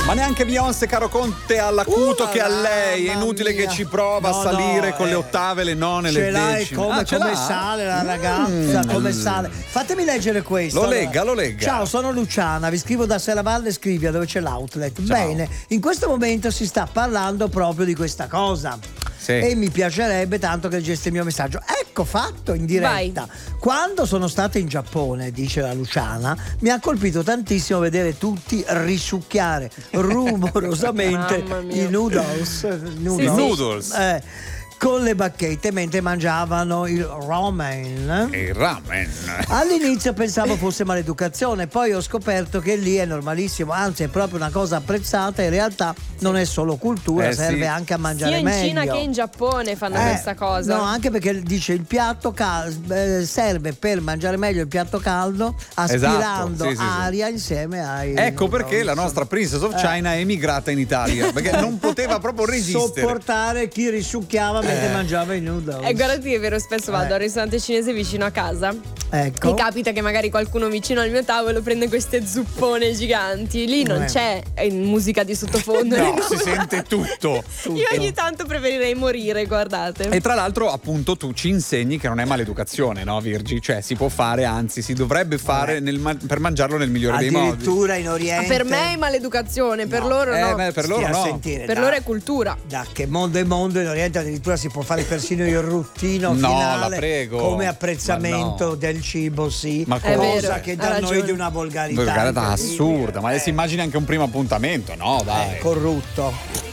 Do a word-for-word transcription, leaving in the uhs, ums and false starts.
Ma neanche Beyoncé, caro Conte, ha l'acuto Uh, che ha lei. È inutile mia. che ci prova No, a salire no, con eh, le ottave, le none, ce le l'hai decime. come, Ah, ce come l'ha? sale la ragazza, Mm. come sale. Fatemi leggere questo. Lo allora. legga, lo legga. Ciao, sono Luciana, vi scrivo da Serravalle Scrivia dove c'è l'outlet. Bene, in questo momento si sta parlando proprio di questa cosa. Sì. E mi piacerebbe tanto che leggeste il mio messaggio. Ecco, fatto in diretta. Vai. Quando sono stata in Giappone, dice la Luciana, mi ha colpito tantissimo vedere tutti risucchiare rumorosamente Mamma mia. i noodles. I noodles. Eh, con le bacchette mentre mangiavano il ramen. E il ramen. All'inizio pensavo fosse maleducazione, poi ho scoperto che lì è normalissimo, anzi è proprio una cosa apprezzata. In realtà non è solo cultura, Eh, serve sì. anche a mangiare Sia in meglio. Cina che in Giappone fanno Eh, questa cosa. No, anche perché dice il piatto cal- eh, serve per mangiare meglio il piatto caldo, aspirando Esatto, sì, sì, sì. aria insieme ai Ecco noodles. perché la nostra Princess of China è emigrata in Italia, perché non poteva proprio resistere. Sopportare chi risucchiava mentre mangiava i noodles. E guardati che vero, spesso vado Eh. al ristorante cinese vicino a casa. Ecco. Mi capita che magari qualcuno vicino al mio tavolo prende queste zuppone giganti. Lì non Eh. c'è eh, musica di sottofondo. No, né si nulla. sente tutto. Io ogni tanto preferirei morire, guardate. E tra l'altro, appunto, tu ci insegni che non è maleducazione, no, Virgi? Cioè, si può fare, anzi, si dovrebbe fare nel ma- per mangiarlo nel migliore dei modi. Addirittura in Oriente. Per me è maleducazione, per No. loro Eh, no. beh, per Stia loro a no. sentire, Per da- loro è cultura. Da che mondo è mondo, in Oriente addirittura si può fare persino il ruttino No, finale la prego. come apprezzamento Ma no. del cibo, sì. Ma È cosa? cosa vero, che ha da noi ragione. di una volgarità Volgarità incredibile. assurda, ma Eh, si immagina anche un primo appuntamento, no? Dai. corrutto.